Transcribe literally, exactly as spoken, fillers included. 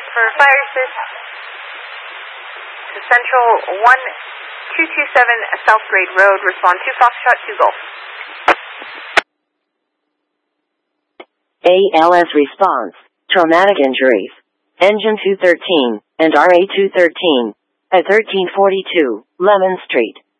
for fire assist to Central one two two seven South Grade Road. Respond to Foxtrot two Golf. A L S response. Traumatic injuries. Engine two thirteen and R A two thirteen at thirteen forty-two Lemon Street.